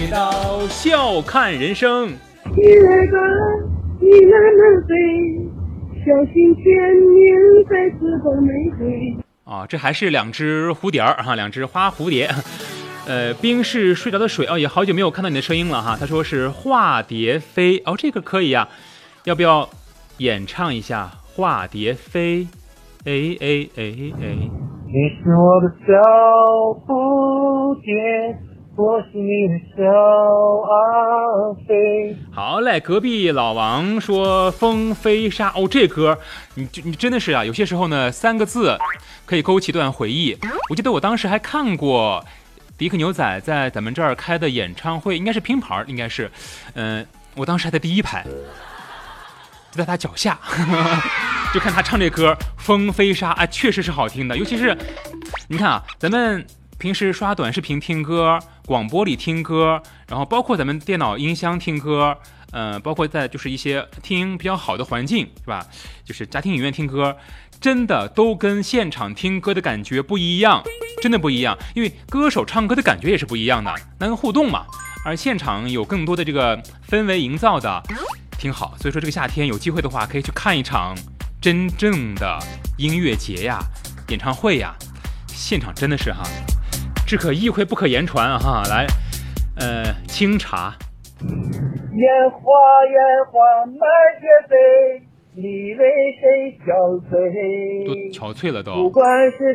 味道，笑看人生。 你来吧，你慢慢飞，小心千年再次红玫瑰。 啊，这还是两只蝴蝶儿哈，两只花蝴蝶。冰是睡着的水哦，也好久没有看到你的声音了哈。他说是化蝶飞哦，这个可以呀，要不要演唱一下化蝶飞？哎哎哎哎， 你是我的小蝴蝶，我是你的小阿飞。 好嘞，隔壁老王说风飞沙哦，这歌你真的是啊，有些时候呢3个字可以勾起一段回忆。我记得我当时还看过迪克牛仔在咱们这儿开的演唱会，应该是拼盘，应该是，我当时还在第1排，就在他脚下，就看他唱这歌《风飞沙》，哎，确实是好听的。尤其是你看啊，咱们平时刷短视频听歌，广播里听歌，然后包括咱们电脑音箱听歌，包括在就是一些听比较好的环境，是吧？就是家庭影院听歌，真的都跟现场听歌的感觉不一样。真的不一样，因为歌手唱歌的感觉也是不一样的，能互动嘛，而现场有更多的这个氛围营造的挺好，所以说这个夏天有机会的话可以去看一场真正的音乐节呀，演唱会呀，现场真的是哈，只可意会不可言传哈。来，清茶， 烟花满天飞，你为谁憔悴？ 都憔悴了都。 不管是